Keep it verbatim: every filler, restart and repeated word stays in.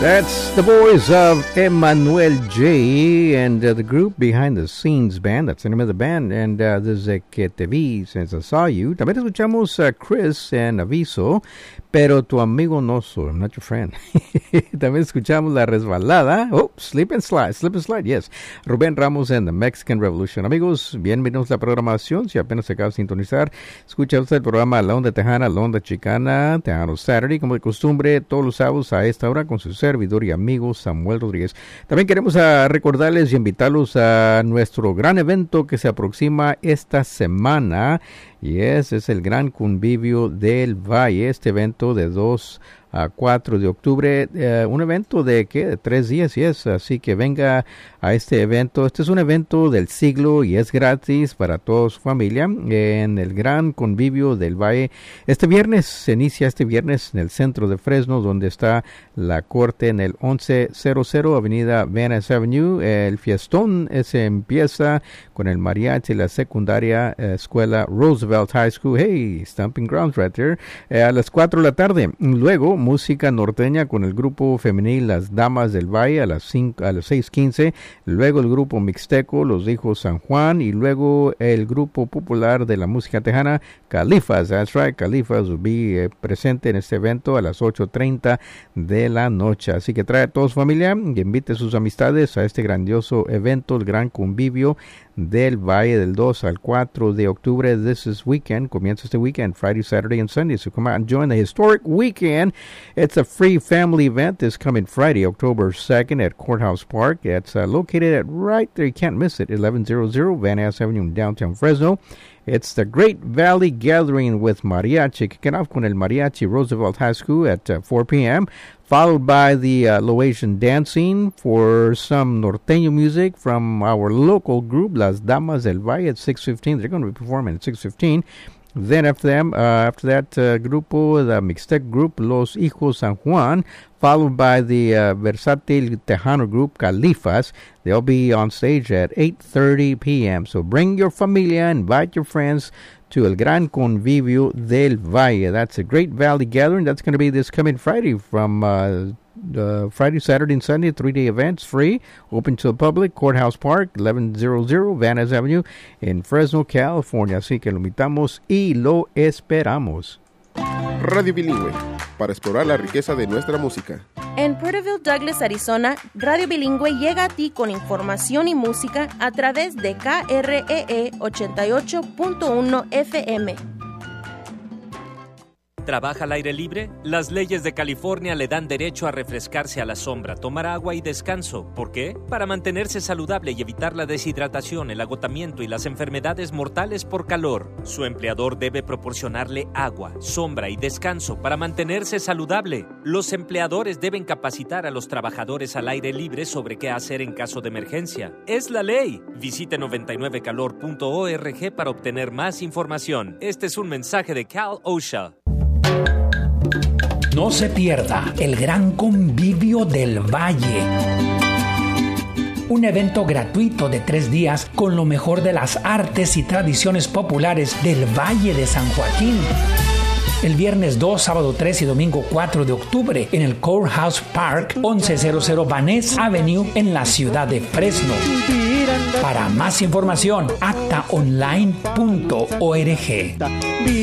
That's the voice of Emmanuel J. and uh, the group Behind the Scenes Band. That's the name of the band. And uh, desde que te vi, since I saw you. También escuchamos a uh, Chris en Aviso, pero tu amigo no soy. I'm not your friend. También escuchamos La Resbalada. Oh, Slip and Slide. Slip and Slide, yes. Rubén Ramos and the Mexican Revolution. Amigos, bienvenidos a la programación. Si apenas se acaba de sintonizar, escucha usted el programa La Onda Tejana, La Onda Chicana, Tejano Saturday, como de costumbre, todos los sábados a esta hora con su servidor y amigo Samuel Rodríguez. También queremos uh, recordarles y invitarlos a nuestro gran evento que se aproxima esta semana. Y ese es el Gran Convivio del Valle, este evento de dos a cuatro de octubre, eh, un evento de ¿qué? De tres días, y es así que venga a este evento. Este es un evento del siglo y es gratis para toda su familia en el Gran Convivio del Valle. Este viernes, se inicia este viernes en el centro de Fresno, donde está la corte en el once cero cero Avenida Van Ness Avenue. El fiestón eh, se empieza con el mariachi y la secundaria eh, escuela Roosevelt High School. Hey, Stamping Grounds right there. Eh, a las cuatro de la tarde. Luego, música norteña con el grupo femenil Las Damas del Valle a las cinco, a las seis quince. Luego el grupo mixteco Los Hijos San Juan, y luego el grupo popular de la música tejana Califas. That's right, Califas will be eh, presente en este evento a las ocho treinta de la noche. Así que trae a toda su familia y invite a sus amistades a este grandioso evento, el Gran Convivio del Valle, del dos al cuatro de octubre. This is weekend. Comienza este weekend, Friday, Saturday, and Sunday. So come out and join the historic weekend. It's a free family event this coming Friday, October second at Courthouse Park. It's uh, located at right there. You can't miss it. eleven hundred Van Ness Avenue in downtown Fresno. It's the Great Valley Gathering with Mariachi. Kicking off con el Mariachi Roosevelt High School at uh, four p.m., followed by the uh, Loasian Dancing for some norteño music from our local group, Las Damas del Valle, at six fifteen. They're going to be performing at six fifteen. Then after them, uh, after that uh, grupo, the Mixtec group, Los Hijos San Juan, followed by the uh, Versátil Tejano group, Califas. They'll be on stage at eight thirty p.m. So bring your familia, invite your friends to El Gran Convivio del Valle. That's a Great Valley Gathering. That's going to be this coming Friday from uh, uh, Friday, Saturday, and Sunday, three-day events, free, open to the public, Courthouse Park, eleven hundred Van Ness Avenue in Fresno, California. Así que lo invitamos y lo esperamos. Radio Bilingüe, para explorar la riqueza de nuestra música. En Porterville, Douglas, Arizona, Radio Bilingüe llega a ti con información y música a través de K R E E ochenta y ocho punto uno F M. ¿Trabaja al aire libre? Las leyes de California le dan derecho a refrescarse a la sombra, tomar agua y descanso. ¿Por qué? Para mantenerse saludable y evitar la deshidratación, el agotamiento y las enfermedades mortales por calor. Su empleador debe proporcionarle agua, sombra y descanso para mantenerse saludable. Los empleadores deben capacitar a los trabajadores al aire libre sobre qué hacer en caso de emergencia. ¡Es la ley! Visite noventa y nueve calor punto org para obtener más información. Este es un mensaje de Cal OSHA. No se pierda el Gran Convivio del Valle. Un evento gratuito de tres días con lo mejor de las artes y tradiciones populares del Valle de San Joaquín. El viernes dos, sábado tres y domingo cuatro de octubre en el Courthouse Park, once cero Van Ness Avenue en la ciudad de Fresno. Para más información, acta online punto org.